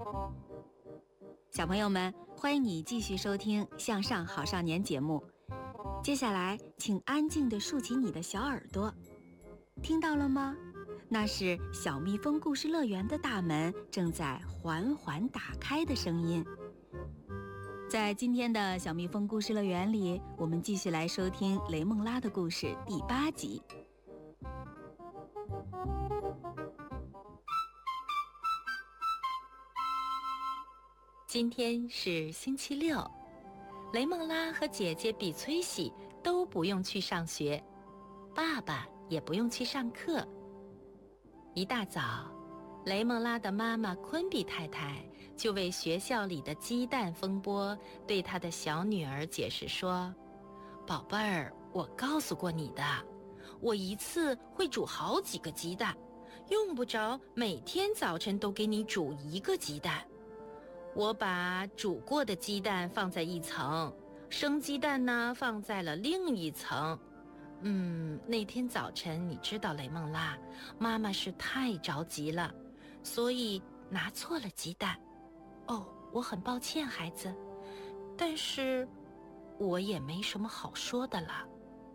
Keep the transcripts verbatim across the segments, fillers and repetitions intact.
小朋友们，欢迎你继续收听《向上好少年》节目。接下来，请安静地竖起你的小耳朵，听到了吗？那是小蜜蜂故事乐园的大门正在缓缓打开的声音。在今天的小蜜蜂故事乐园里，我们继续来收听雷梦拉的故事第八集。今天是星期六，雷梦拉和姐姐比崔西都不用去上学，爸爸也不用去上课。一大早，雷梦拉的妈妈昆比太太就为学校里的鸡蛋风波对她的小女儿解释说：宝贝儿，我告诉过你的，我一次会煮好几个鸡蛋，用不着每天早晨都给你煮一个鸡蛋。我把煮过的鸡蛋放在一层，生鸡蛋呢放在了另一层。嗯，那天早晨你知道雷梦拉，妈妈是太着急了，所以拿错了鸡蛋。哦，我很抱歉孩子，但是我也没什么好说的了。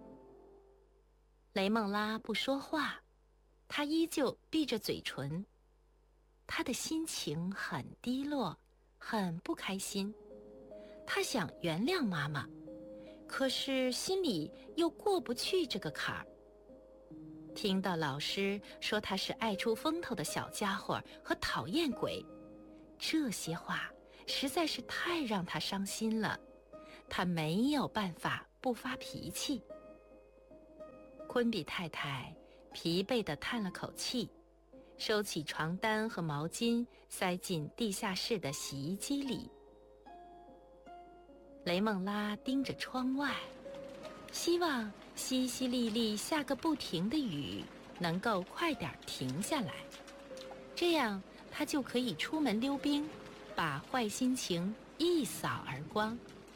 雷梦拉不说话，她依旧闭着嘴唇，她的心情很低落，很不开心。她想原谅妈妈，可是心里又过不去这个坎儿。听到老师说他是爱出风头的小家伙和讨厌鬼，这些话实在是太让他伤心了，他没有办法不发脾气。昆比太太疲惫地叹了口气，收起床单和毛巾，塞进地下室的洗衣机里。雷梦拉盯着窗外，希望淅淅沥沥下个不停的雨能够快点停下来，这样他就可以出门溜冰，把坏心情一扫而光。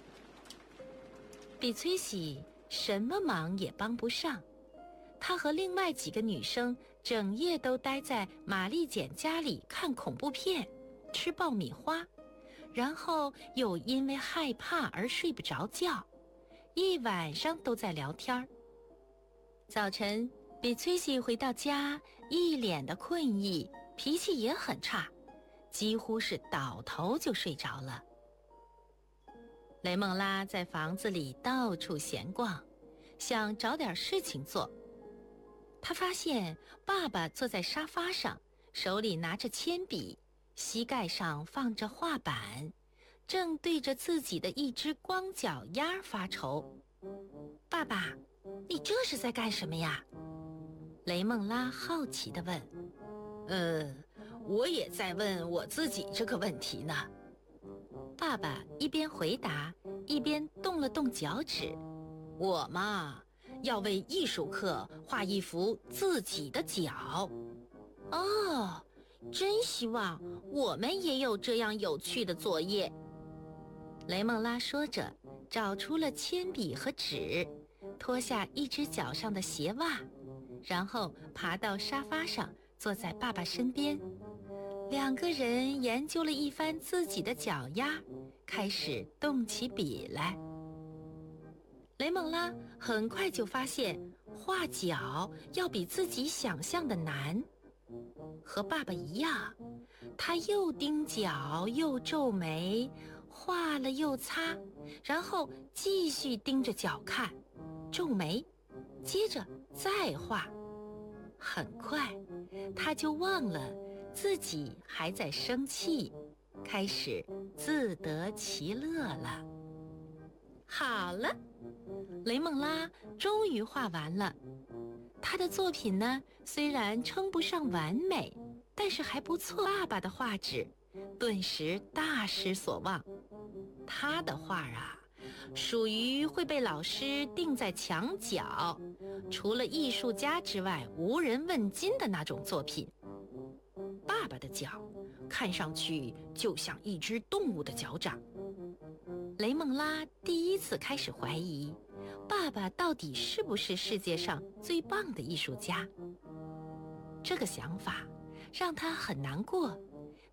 比崔西什么忙也帮不上，她和另外几个女生整夜都待在玛丽简家里看恐怖片，吃爆米花，然后又因为害怕而睡不着觉，一晚上都在聊天。早晨，比崔西回到家，一脸的困意，脾气也很差，几乎是倒头就睡着了。雷梦拉在房子里到处闲逛，想找点事情做。她发现爸爸坐在沙发上，手里拿着铅笔，膝盖上放着画板，正对着自己的一只光脚丫发愁。爸爸，你这是在干什么呀？雷梦拉好奇地问。呃，我也在问我自己这个问题呢。爸爸一边回答，一边动了动脚趾。我嘛，要为艺术课画一幅自己的脚。哦，真希望我们也有这样有趣的作业。雷梦拉说着，找出了铅笔和纸，脱下一只脚上的鞋袜，然后爬到沙发上，坐在爸爸身边。两个人研究了一番自己的脚丫，开始动起笔来。雷梦拉很快就发现画脚要比自己想象的难。和爸爸一样，他又盯脚又皱眉，画了又擦，然后继续盯着脚看，皱眉，接着再画。很快他就忘了自己还在生气，开始自得其乐了。好了，雷梦拉终于画完了。他的作品呢，虽然称不上完美，但是还不错。爸爸的画纸顿时大失所望，他的画啊，属于会被老师钉在墙角，除了艺术家之外无人问津的那种作品。爸爸的脚看上去就像一只动物的脚掌。雷梦拉第一次开始怀疑，爸爸到底是不是世界上最棒的艺术家。这个想法让他很难过，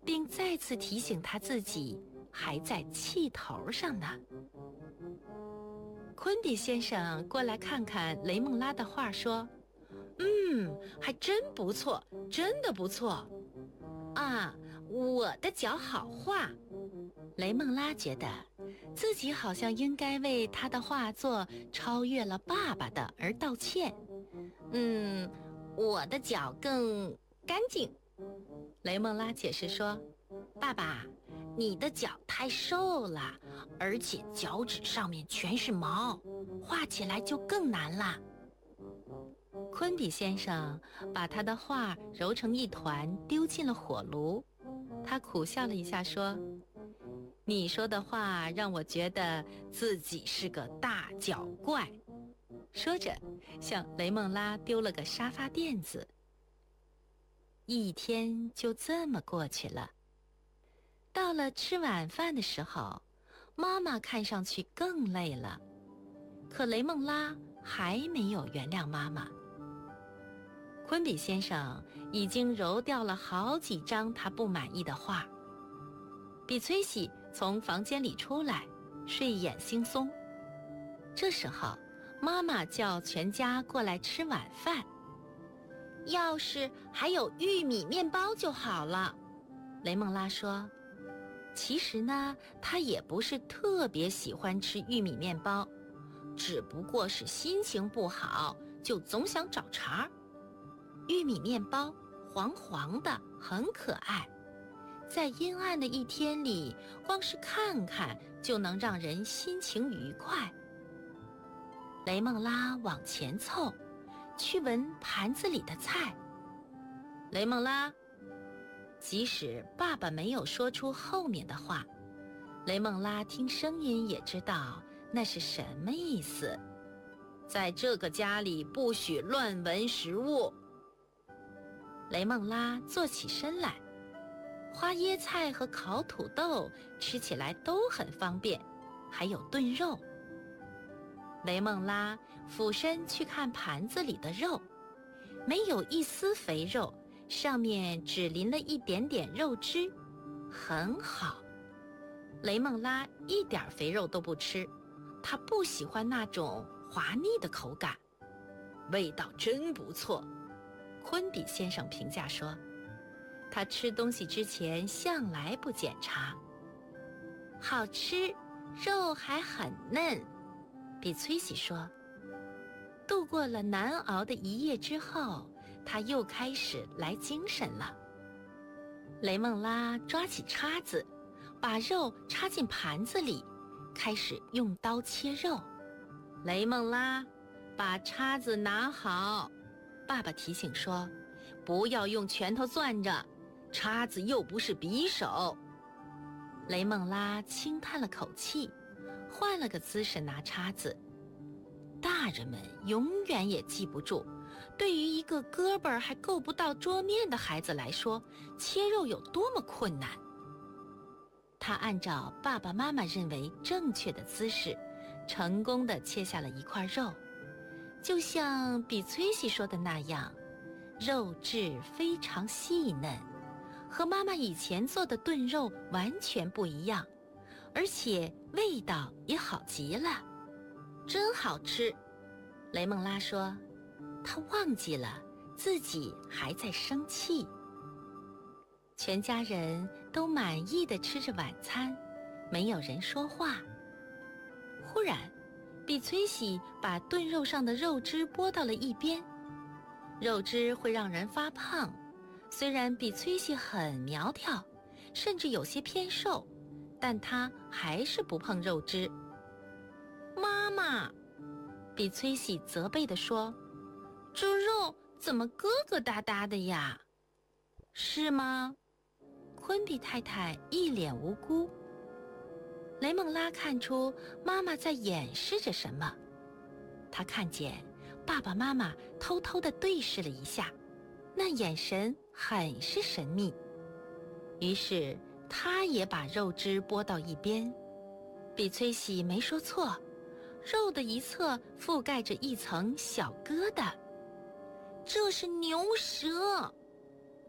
并再次提醒他自己还在气头上呢。昆比先生过来看看雷梦拉的画，说：“嗯，还真不错，真的不错。啊，我的脚好画。”雷梦拉觉得自己好像应该为他的画作超越了爸爸的而道歉。嗯，我的脚更干净。雷梦拉解释说：“爸爸，你的脚太瘦了，而且脚趾上面全是毛，画起来就更难了。”昆比先生把他的画揉成一团，丢进了火炉。他苦笑了一下说：“你说的话让我觉得自己是个大脚怪。”说着，向雷梦拉丢了个沙发垫子。一天就这么过去了。到了吃晚饭的时候，妈妈看上去更累了，可雷梦拉还没有原谅妈妈。昆比先生已经揉掉了好几张他不满意的画。比崔西从房间里出来，睡眼惺忪。这时候，妈妈叫全家过来吃晚饭。要是还有玉米面包就好了，雷梦拉说。其实呢，她也不是特别喜欢吃玉米面包，只不过是心情不好，就总想找茬。玉米面包黄黄的，很可爱，在阴暗的一天里，光是看看就能让人心情愉快。雷梦拉往前凑，去闻盘子里的菜。雷梦拉，即使爸爸没有说出后面的话，雷梦拉听声音也知道那是什么意思。在这个家里不许乱闻食物。雷梦拉坐起身来，花椰菜和烤土豆吃起来都很方便，还有炖肉。雷梦拉俯身去看盘子里的肉，没有一丝肥肉，上面只淋了一点点肉汁，很好。雷梦拉一点肥肉都不吃，她不喜欢那种滑腻的口感。味道真不错，昆比先生评价说。他吃东西之前向来不检查。好吃，肉还很嫩，比崔西说。度过了难熬的一夜之后，他又开始来精神了。雷梦拉抓起叉子，把肉插进盘子里，开始用刀切肉。雷梦拉，把叉子拿好，爸爸提醒说，不要用拳头攥着，叉子又不是匕首。雷梦拉轻叹了口气，换了个姿势拿叉子。大人们永远也记不住，对于一个胳膊还够不到桌面的孩子来说，切肉有多么困难。他按照爸爸妈妈认为正确的姿势，成功地切下了一块肉。就像比崔西说的那样，肉质非常细嫩，和妈妈以前做的炖肉完全不一样，而且味道也好极了，真好吃。雷梦拉说，她忘记了自己还在生气。全家人都满意地吃着晚餐，没有人说话。忽然，比崔西把炖肉上的肉汁拨到了一边。肉汁会让人发胖，虽然比崔西很苗条，甚至有些偏瘦，但他还是不碰肉汁。妈妈，比崔西责备地说，这肉怎么疙疙瘩瘩的呀？是吗？昆比太太一脸无辜。雷梦拉看出妈妈在掩饰着什么，她看见爸爸妈妈偷偷地对视了一下，那眼神很是神秘。于是她也把肉汁拨到一边。比崔西没说错，肉的一侧覆盖着一层小疙瘩，这是牛舌。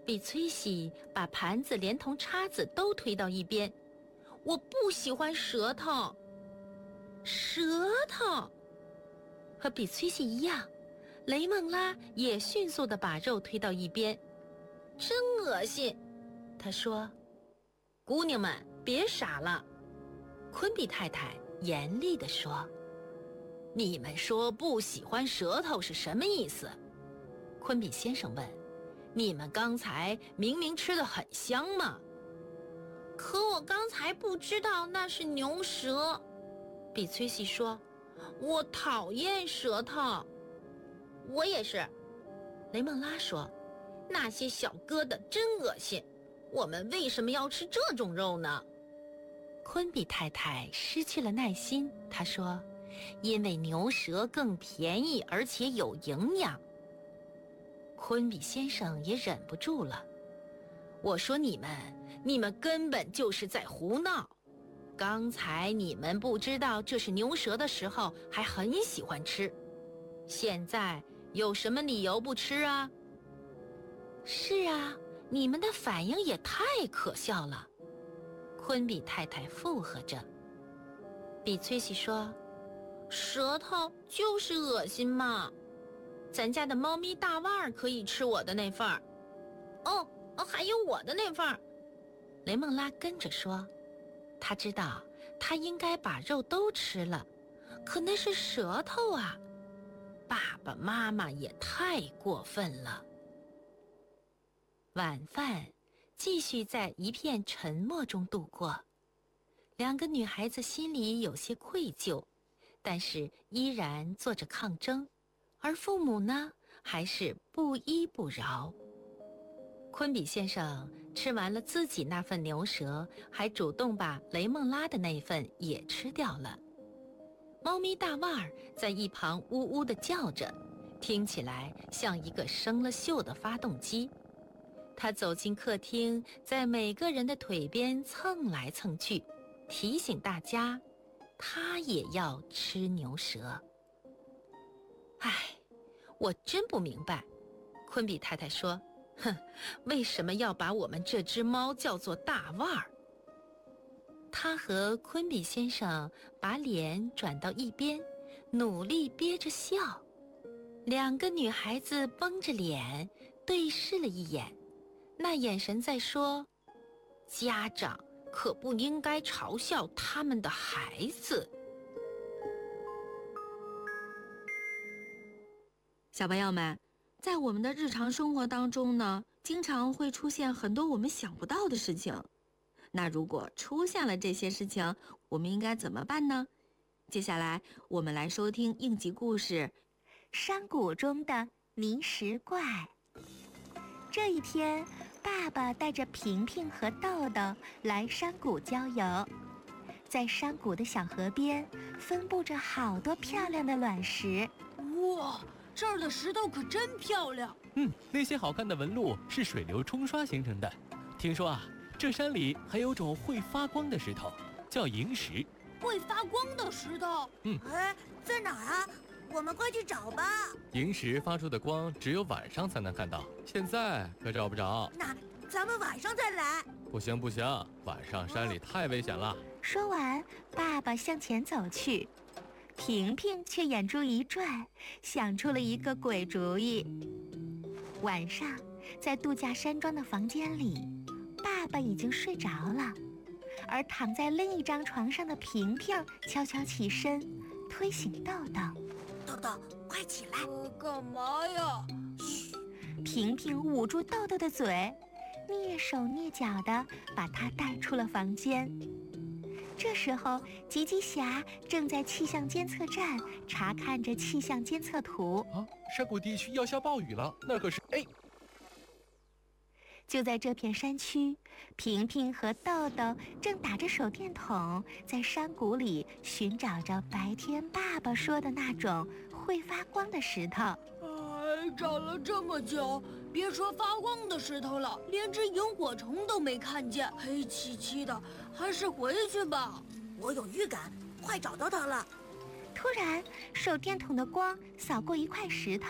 比崔西把盘子连同叉子都推到一边。我不喜欢舌头。舌头！和比崔西一样，雷梦拉也迅速地把肉推到一边。真恶心，他说。姑娘们，别傻了，昆比太太严厉地说。你们说不喜欢舌头是什么意思？昆比先生问。你们刚才明明吃得很香嘛。可我刚才不知道那是牛舌，比崔西说。我讨厌舌头。我也是，雷梦拉说。那些小疙瘩真恶心，我们为什么要吃这种肉呢？昆比太太失去了耐心，她说，因为牛舌更便宜而且有营养。昆比先生也忍不住了。我说你们，你们根本就是在胡闹。刚才你们不知道这是牛舌的时候还很喜欢吃，现在有什么理由不吃啊？是啊，你们的反应也太可笑了，昆比太太附和着。比崔西说，舌头就是恶心嘛，咱家的猫咪大腕儿可以吃我的那份儿。哦哦，还有我的那份儿。雷梦拉跟着说，他知道他应该把肉都吃了，可那是舌头啊，爸爸妈妈也太过分了。晚饭继续在一片沉默中度过，两个女孩子心里有些愧疚，但是依然做着抗争，而父母呢，还是不依不饶。昆比先生吃完了自己那份牛舌，还主动把雷梦拉的那份也吃掉了。猫咪大腕儿在一旁呜呜地叫着，听起来像一个生了锈的发动机。他走进客厅，在每个人的腿边蹭来蹭去，提醒大家，他也要吃牛舌。唉，我真不明白，昆比太太说，哼，为什么要把我们这只猫叫做大腕儿？他和昆比先生把脸转到一边，努力憋着笑。两个女孩子绷着脸对视了一眼，那眼神在说，家长可不应该嘲笑他们的孩子。 小朋友们，在我们的日常生活当中呢，经常会出现很多我们想不到的事情。那如果出现了这些事情，我们应该怎么办呢？接下来我们来收听应急故事《 山谷中的泥石怪》。这一天，爸爸带着平平和豆豆来山谷郊游。在山谷的小河边，分布着好多漂亮的卵石。 哇，这儿的石头可真漂亮。 嗯，那些好看的纹路是水流冲刷形成的。听说啊，这山里还有种会发光的石头，叫萤石。 会发光的石头？ 嗯， 哎，在哪儿啊？我们快去找吧。 萤石发出的光只有晚上才能看到，现在可找不着。 那咱们晚上再来。 不行不行，晚上山里太危险了。 说完，爸爸向前走去，平平却眼珠一转，想出了一个鬼主意。晚上，在度假山庄的房间里，爸爸已经睡着了，而躺在另一张床上的平平悄悄起身，推醒豆豆。 豆豆，快起来！ 呃，干嘛呀？ 嘘！平平捂住豆豆的嘴，蹑手蹑脚地把他带出了房间。这时候，吉吉侠正在气象监测站查看着气象监测图。 啊，山谷地区要下暴雨了，那可是……哎！ 就在这片山区，平平和豆豆正打着手电筒，在山谷里寻找着白天爸爸说的那种会发光的石头。 哎，找了这么久，别说发光的石头了，连只萤火虫都没看见，黑漆漆的，还是回去吧。 我有预感，快找到它了。 突然，手电筒的光扫过一块石头，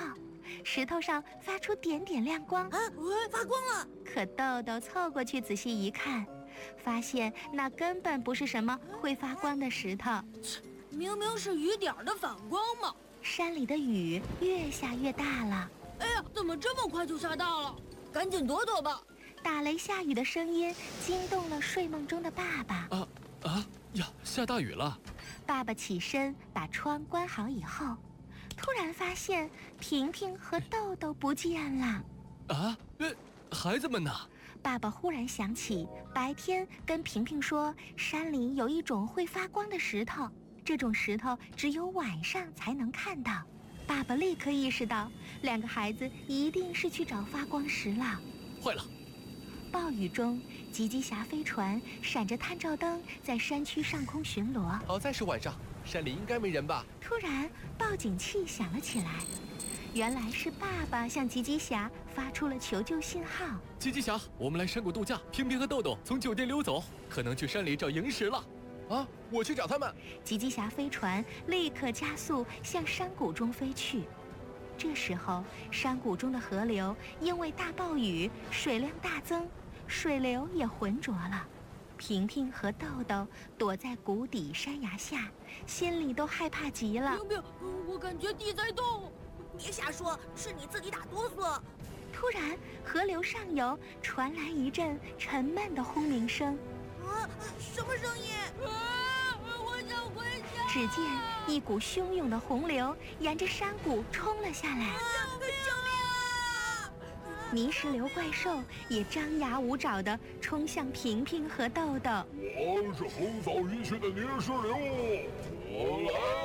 石头上发出点点亮光。 啊，发光了！ 可豆豆凑过去仔细一看，发现那根本不是什么会发光的石头， 明明是雨点的反光嘛！ 山里的雨越下越大了。 哎呀，怎么这么快就下大了？赶紧躲躲吧！ 打雷下雨的声音惊动了睡梦中的爸爸。 啊啊呀！下大雨了！ 爸爸起身把窗关好以后，突然发现平平和豆豆不见了。 啊，呃，孩子们呢？ 爸爸忽然想起白天跟平平说，山里有一种会发光的石头，这种石头只有晚上才能看到。爸爸立刻意识到，两个孩子一定是去找发光石了。 坏了！ 暴雨中，吉吉侠飞船闪着探照灯在山区上空巡逻。 好在是晚上，山里应该没人吧？ 突然，报警器响了起来。原来是爸爸向吉吉侠发出了求救信号。 吉吉侠，我们来山谷度假，平平和豆豆从酒店溜走，可能去山里找萤石了。 啊，我去找他们。 吉吉侠飞船立刻加速向山谷中飞去。这时候，山谷中的河流因为大暴雨，水量大增，水流也浑浊了。平平和豆豆躲在谷底山崖下，心里都害怕极了。 平平，我感觉地在动。 别瞎说，是你自己打哆嗦。 突然，河流上游传来一阵沉闷的轰鸣声。 啊，什么声音？ 啊！我想回家。 只见一股汹涌的洪流沿着山谷冲了下来。 救命！救命啊！ 泥石流怪兽也张牙舞爪地冲向平平和豆豆。 我是横扫一切的泥石流，我来